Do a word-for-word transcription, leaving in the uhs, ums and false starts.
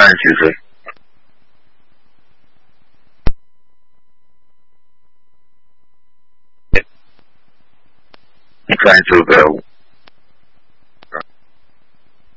三十几岁。你看这个